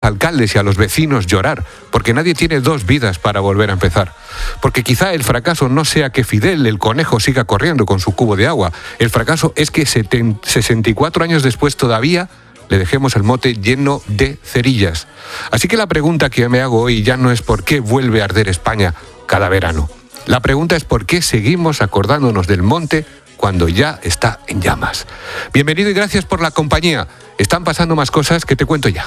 alcaldes y a los vecinos llorar, porque nadie tiene dos vidas para volver a empezar. Porque quizá el fracaso no sea que Fidel, el conejo, siga corriendo con su cubo de agua. El fracaso es que 64 años después todavía le dejemos el mote lleno de cerillas. Así que la pregunta que me hago hoy ya no es por qué vuelve a arder España cada verano. La pregunta es por qué seguimos acordándonos del monte cuando ya está en llamas. Bienvenido y gracias por la compañía. Están pasando más cosas que te cuento ya.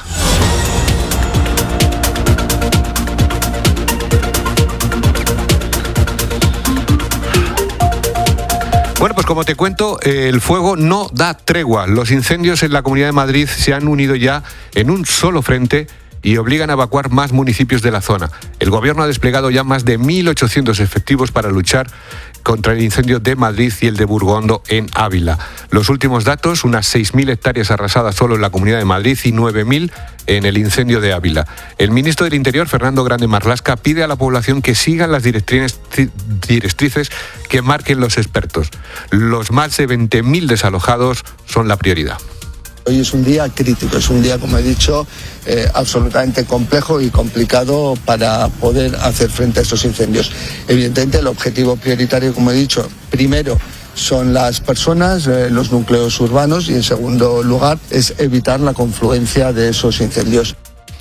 Bueno, pues como te cuento, el fuego no da tregua. Los incendios en la Comunidad de Madrid se han unido ya en un solo frente y obligan a evacuar más municipios de la zona. El gobierno ha desplegado ya más de 1.800 efectivos para luchar contra el incendio de Madrid y el de Burgondo en Ávila. Los últimos datos, unas 6.000 hectáreas arrasadas solo en la Comunidad de Madrid y 9.000 en el incendio de Ávila. El ministro del Interior, Fernando Grande Marlaska, pide a la población que sigan las directrices que marquen los expertos. Los más de 20.000 desalojados son la prioridad. Hoy es un día crítico, es un día, como he dicho, absolutamente complejo y complicado para poder hacer frente a estos incendios. Evidentemente, el objetivo prioritario, como he dicho, primero son las personas, los núcleos urbanos, y en segundo lugar es evitar la confluencia de esos incendios.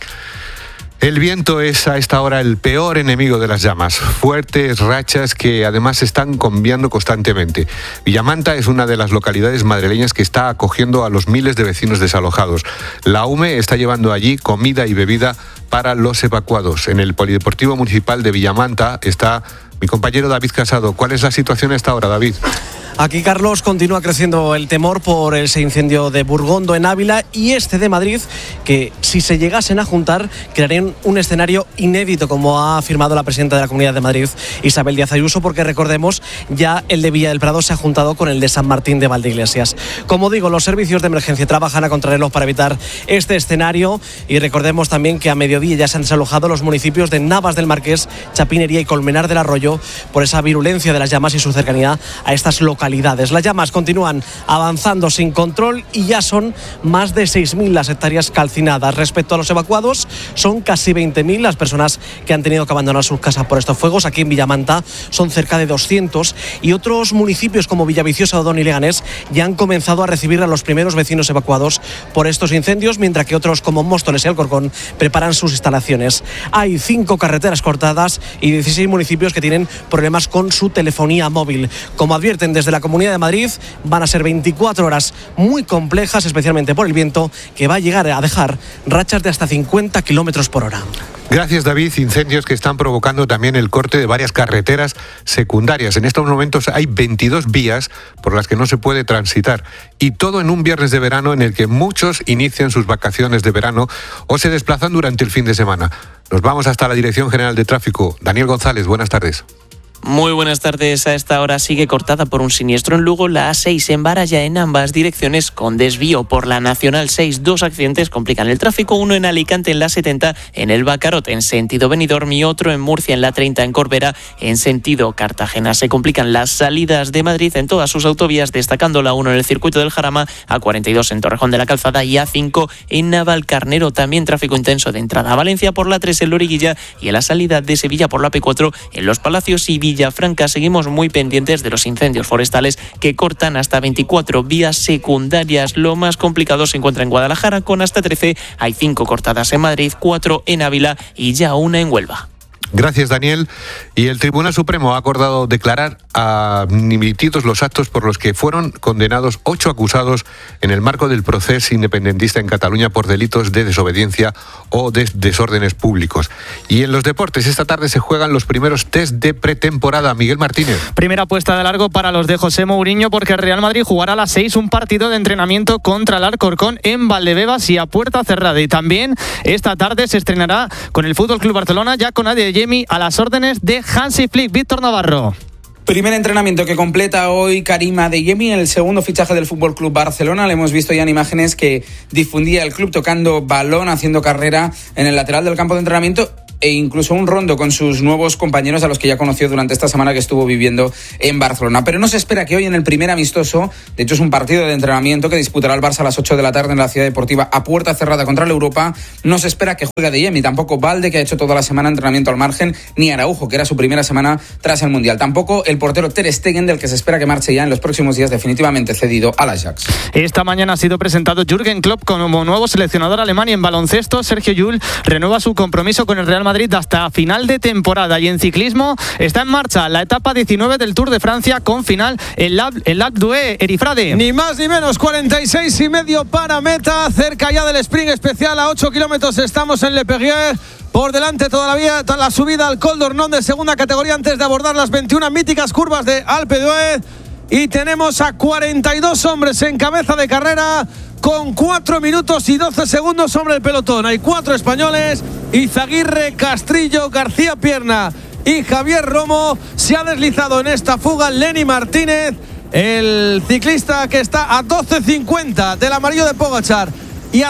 El viento es a esta hora el peor enemigo de las llamas. Fuertes rachas que además están cambiando constantemente. Villamanta es una de las localidades madrileñas que está acogiendo a los miles de vecinos desalojados. La UME está llevando allí comida y bebida para los evacuados. En el Polideportivo Municipal de Villamanta está mi compañero David Casado. ¿Cuál es la situación a esta hora, David? Aquí, Carlos, continúa creciendo el temor por ese incendio de Burgondo en Ávila y este de Madrid, que si se llegasen a juntar crearían un escenario inédito, como ha afirmado la presidenta de la Comunidad de Madrid, Isabel Díaz Ayuso, porque recordemos, ya el de Villa del Prado se ha juntado con el de San Martín de Valdeiglesias. Como digo, los servicios de emergencia trabajan a contrarreloj para evitar este escenario y recordemos también que a mediodía ya se han desalojado los municipios de Navas del Marqués, Chapinería y Colmenar del Arroyo por esa virulencia de las llamas y su cercanía a estas localidades. Las llamas continúan avanzando sin control y ya son más de 6.000 las hectáreas calcinadas. Respecto a los evacuados, son casi 20.000 las personas que han tenido que abandonar sus casas por estos fuegos. Aquí en Villamanta son cerca de 200 y otros municipios como Villaviciosa, Odón y Leganés ya han comenzado a recibir a los primeros vecinos evacuados por estos incendios, mientras que otros como Móstoles y Alcorcón preparan sus instalaciones. Hay 5 carreteras cortadas y 16 municipios que tienen problemas con su telefonía móvil. Como advierten desde la Comunidad de Madrid, van a ser 24 horas muy complejas, especialmente por el viento, que va a llegar a dejar rachas de hasta 50 kilómetros por hora. Gracias, David. Incendios que están provocando también el corte de varias carreteras secundarias. En estos momentos hay 22 vías por las que no se puede transitar. Y todo en un viernes de verano en el que muchos inician sus vacaciones de verano o se desplazan durante el fin de semana. Nos vamos hasta la Dirección General de Tráfico. Daniel González, buenas tardes. Muy buenas tardes. A esta hora sigue cortada por un siniestro en Lugo la A6 en Baraya en ambas direcciones con desvío por la Nacional 6. 2 accidentes complican el tráfico, uno en Alicante en la 70 en el Bacarot en sentido Benidorm y otro en Murcia en la 30 en Corbera en sentido Cartagena. Se complican las salidas de Madrid en todas sus autovías, destacando la 1 en el circuito del Jarama, A42 en Torrejón de la Calzada y A5 en Navalcarnero. También tráfico intenso de entrada a Valencia por la 3 en Loriguilla y en la salida de Sevilla por la P4 en Los Palacios y Villafranca. Seguimos muy pendientes de los incendios forestales que cortan hasta 24 vías secundarias. Lo más complicado se encuentra en Guadalajara con hasta 13. Hay 5 cortadas en Madrid, 4 en Ávila y ya 1 en Huelva. Gracias, Daniel. Y el Tribunal Supremo ha acordado declarar admitidos los actos por los que fueron condenados 8 acusados en el marco del proceso independentista en Cataluña por delitos de desobediencia o de desórdenes públicos. Y en los deportes, esta tarde se juegan los primeros test de pretemporada. Miguel Martínez. Primera apuesta de largo para los de José Mourinho, porque el Real Madrid jugará a las 6 un partido de entrenamiento contra el Alcorcón en Valdebebas y a puerta cerrada. Y también esta tarde se estrenará con el FC Barcelona, ya con Adeyemi a las órdenes de Hansi Flick. Víctor Navarro. Primer entrenamiento que completa hoy Karim Adeyemi, el segundo fichaje del FC Barcelona. Le hemos visto ya en imágenes que difundía el club tocando balón, haciendo carrera en el lateral del campo de entrenamiento. e incluso un rondo con sus nuevos compañeros a los que ya conoció durante esta semana que estuvo viviendo en Barcelona. Pero no se espera que hoy en el primer amistoso, de hecho es un partido de entrenamiento que disputará el Barça a las 8 de la tarde en la Ciudad Deportiva a puerta cerrada contra el Europa, no se espera que juegue Adeyemi, tampoco Valde, que ha hecho toda la semana entrenamiento al margen, ni Araujo, que era su primera semana tras el Mundial. Tampoco el portero Ter Stegen, del que se espera que marche ya en los próximos días definitivamente cedido al Ajax. Esta mañana ha sido presentado Jürgen Klopp como nuevo seleccionador alemán, y en baloncesto Sergio Llull renueva su compromiso con el Real Madrid hasta final de temporada. Y en ciclismo está en marcha la etapa 19 del Tour de Francia con final en L'Alpe d'Huez. Erifrade. Ni más ni menos, 46,5 para meta, cerca ya del sprint especial, a 8 kilómetros estamos en Le Perrier. Por delante todavía la subida al Col d'Ornon de segunda categoría antes de abordar las 21 míticas curvas de Alpe d'Huez. Y tenemos a 42 hombres en cabeza de carrera con 4 minutos y 12 segundos sobre el pelotón. Hay 4 españoles: Izaguirre, Castrillo, García Pierna y Javier Romo. Se ha deslizado en esta fuga Lenny Martínez, el ciclista que está a 12,50 del amarillo de Pogačar y a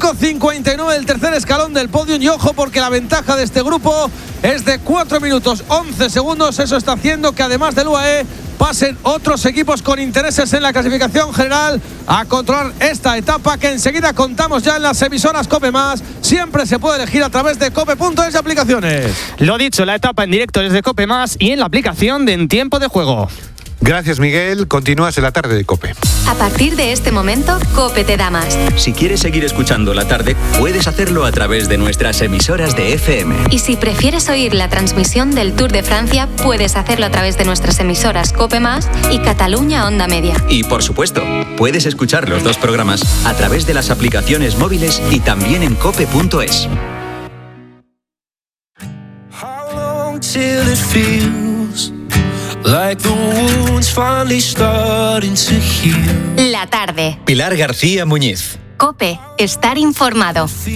5,59 del tercer escalón del podium. Y ojo, porque la ventaja de este grupo es de 4 minutos 11 segundos. Eso está haciendo que además del UAE pasen otros equipos con intereses en la clasificación general a controlar esta etapa, que enseguida contamos ya en las emisoras COPE+. Siempre se puede elegir a través de cope.es y aplicaciones. Lo dicho, la etapa en directo desde COPE+ y en la aplicación de En Tiempo de Juego. Gracias, Miguel. Continúas en la tarde de COPE. A partir de este momento, COPE te da más. Si quieres seguir escuchando la tarde, puedes hacerlo a través de nuestras emisoras de FM. Y si prefieres oír la transmisión del Tour de Francia, puedes hacerlo a través de nuestras emisoras COPE+ y Cataluña Onda Media. Y por supuesto, puedes escuchar los dos programas a través de las aplicaciones móviles y también en cope.es. La tarde. Pilar García Muñiz. COPE, estar informado.